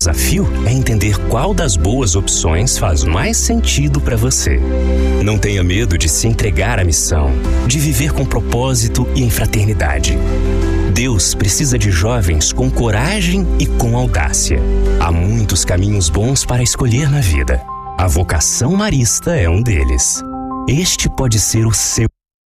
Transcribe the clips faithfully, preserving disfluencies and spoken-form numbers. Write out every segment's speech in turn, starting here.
desafio é entender qual das boas opções faz mais sentido para você. Não tenha medo de se entregar à missão, de viver com propósito e em fraternidade. Deus precisa de jovens com coragem e com audácia. Há muitos caminhos bons para escolher na vida. A vocação marista é um deles. Este pode ser o seu.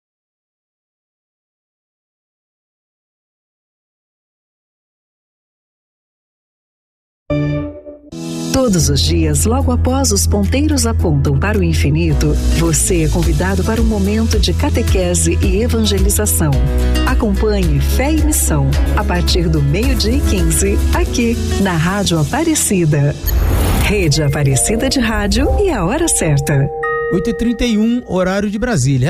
Todos os dias, logo após os ponteiros apontam para o infinito, você é convidado para um momento de catequese e evangelização. Acompanhe Fé e Missão, a partir do meio-dia e quinze, aqui na Rádio Aparecida. Rede Aparecida de Rádio e a hora certa. oito e trinta e um, horário de Brasília.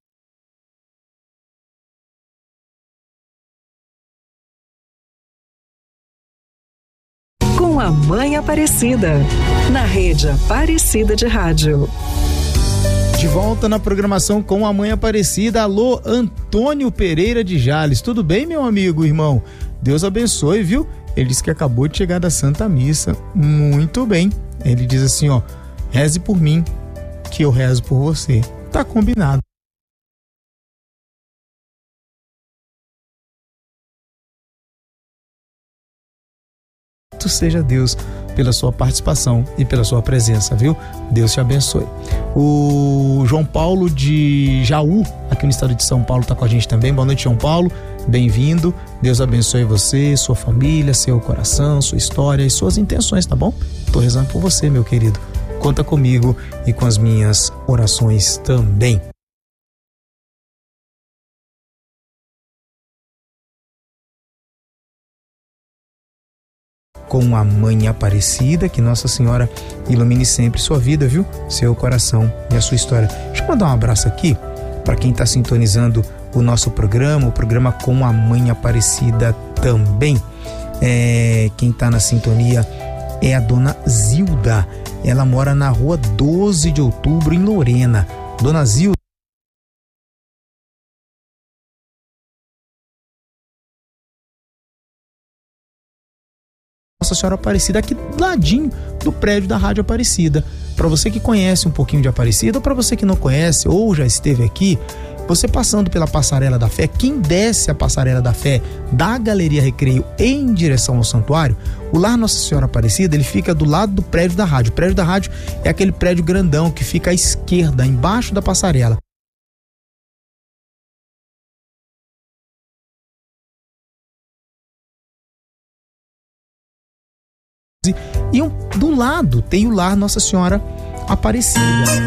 Com a Mãe Aparecida, na Rede Aparecida de Rádio. De volta na programação com a Mãe Aparecida. Alô, Antônio Pereira de Jales. Tudo bem, meu amigo, irmão? Deus abençoe, viu? Ele disse que acabou de chegar da Santa Missa. Muito bem. Ele diz assim, ó, reze por mim, que eu rezo por você. Tá combinado. Seja Deus pela sua participação e pela sua presença, viu? Deus te abençoe. O João Paulo de Jaú, aqui no estado de São Paulo, tá com a gente também. Boa noite, João Paulo. Bem-vindo. Deus abençoe você, sua família, seu coração, sua história e suas intenções, tá bom? Tô rezando por você, meu querido. Conta comigo e com as minhas orações também. Com a Mãe Aparecida, que Nossa Senhora ilumine sempre sua vida, viu? Seu coração e a sua história. Deixa eu mandar um abraço aqui para quem está sintonizando o nosso programa, o programa Com a Mãe Aparecida também. É, quem está na sintonia é a dona Zilda. Ela mora na rua doze de outubro, em Lorena. Dona Zilda, Nossa Senhora Aparecida, aqui do ladinho do prédio da Rádio Aparecida. Para você que conhece um pouquinho de Aparecida, ou para você que não conhece ou já esteve aqui, você passando pela Passarela da Fé, quem desce a Passarela da Fé da Galeria Recreio em direção ao santuário, o Lar Nossa Senhora Aparecida, ele fica do lado do prédio da rádio. O prédio da rádio é aquele prédio grandão que fica à esquerda, embaixo da passarela. E um, do lado tem o Lar Nossa Senhora Aparecida.